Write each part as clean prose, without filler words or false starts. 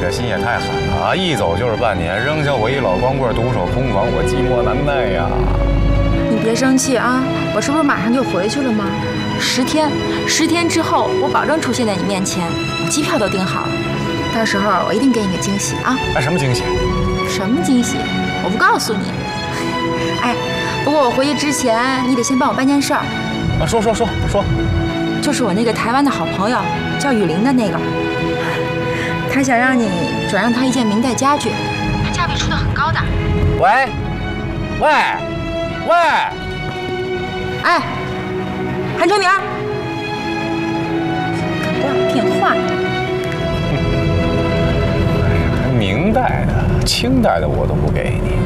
个心也太狠了啊！一走就是半年，扔下我一老光棍独守空房，我寂寞难耐呀。 你别生气啊，我这不是马上就回去了吗？10天之后，我保证出现在你面前，我机票都订好了，到时候我一定给你个惊喜啊！ 哎，什么惊喜？ 什么惊喜？我不告诉你。哎，不过我回去之前，你得先帮我办件事儿。 啊，说。 就是我那个台湾的好朋友，叫雨林的那个，他想让你转让他一件明代家具，他价位出的很高的。 喂， 哎，韩春明，敢挂我电话？ 明代的、清代的我都不给你。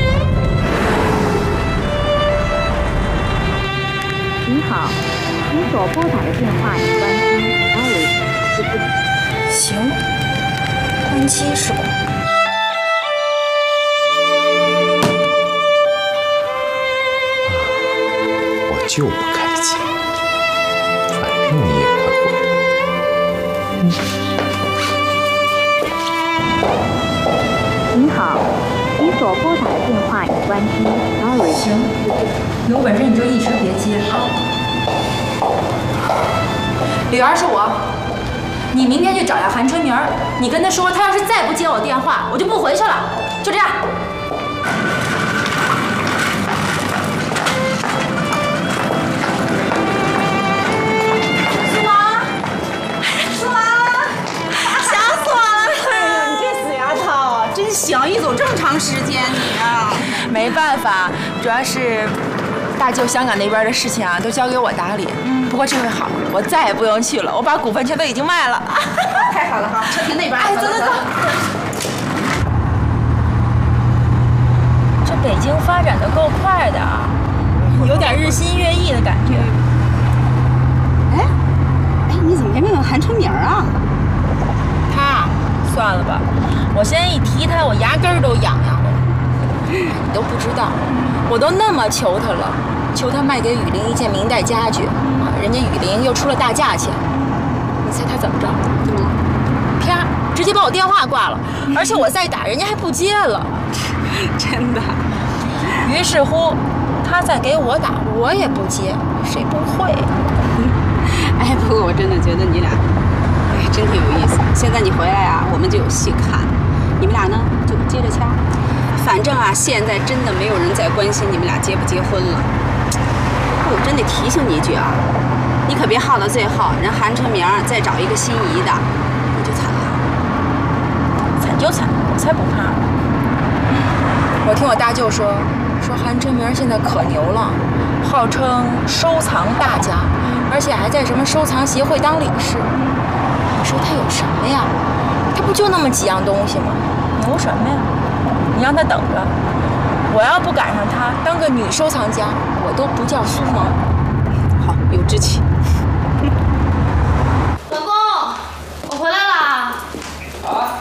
您好，您所拨打的电话已关机，sorry，是不？ 行，关机是吧？ 我就不开机，反正你也快回来。 您好，您所拨打的电话已关机，sorry。 行，有本事你就一直别接啊！李媛是我，你明天去找下韩春明，你跟他说，他要是再不接我电话，我就不回去了，就这样。 想一走这么长时间，你啊， 没办法，主要是大舅香港那边的事情啊，都交给我打理。不过这回好了，我再也不用去了，我把股份全都已经卖了。 太好了哈，车停那边。 哎，走。这北京发展的够快的啊，有点日新月异的感觉。 哎，你怎么还没有韩春明啊？ 他算了吧。我现在一提他，我牙根儿都痒痒了。你都不知道，我都那么求他了，求他卖给雨林一件明代家具啊，人家雨林又出了大价钱。你猜他怎么着？ 怎么了？ 啪，直接把我电话挂了，而且我再打，人家还不接了。 真的。 于是乎，他再给我打，我也不接，谁不会？ 哎，不过我真的觉得你俩，真挺有意思。现在你回来啊，我们就有戏看。你们俩呢就接着掐，反正啊，现在真的没有人再关心你们俩结不结婚了。我真得提醒你一句啊，你可别耗到最后，人韩春明再找一个心仪的，你就惨了。 惨就惨，我才不怕呢。我听我大舅说韩春明现在可牛了，号称收藏大家，而且还在什么收藏协会当理事。你说他有什么呀？他不就那么几样东西吗？牛什么呀？你让他等着，我要不赶上他当个女收藏家，我都不叫苏萌。 好，有志气。 老公，我回来啦。 啊？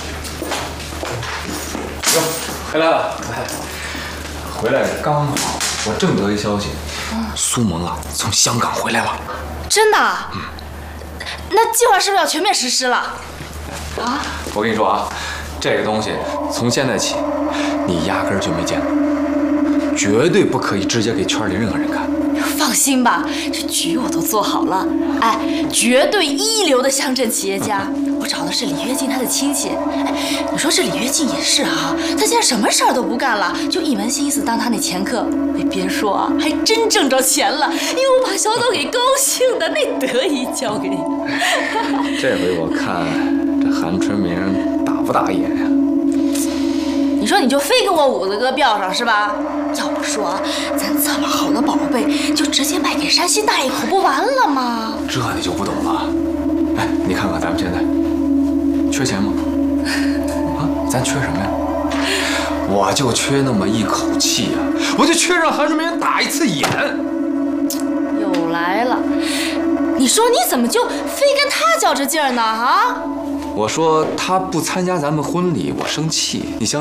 哟，回来了，回来刚好，我正得一消息，苏萌啊从香港回来了。 真的？那计划是不是要全面实施了？ 啊！我跟你说啊，这个东西从现在起，你压根儿就没见过，绝对不可以直接给圈里任何人看。 放心吧，这局我都做好了，哎，绝对一流的乡镇企业家。我找的是李跃进他的亲戚。哎，你说这李跃进也是啊，他现在什么事儿都不干了，就一门心思当他那掮客。你别说啊，还真挣着钱了，因为我把小董给高兴的那得意交给你。 这回我看这韩春明打不打眼呀？ 你说你就非跟我五子哥吊上是吧？要不说咱这么好的宝贝，就直接卖给山西大一口不完了吗？ 这你就不懂了。哎，你看看咱们现在缺钱吗？啊，咱缺什么呀？我就缺那么一口气呀，我就缺让韩春明打一次眼。 又来了，你说你怎么就非跟他较着劲儿呢？啊？ 我说他不参加咱们婚礼，我生气，你相